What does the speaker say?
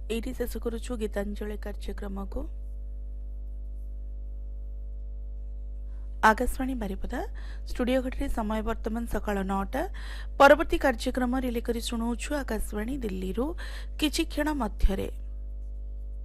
एठी शेष करुछु गीतांजलि कार्यक्रम को। आकाशवाणी बारिपदा स्टूडियो घटे समय वर्तमान सकाळ 9टा। परवर्ती कार्यक्रम रिले करी सुनाउछु आकाशवाणी दिल्ली रु किछि क्षण मध्यरे।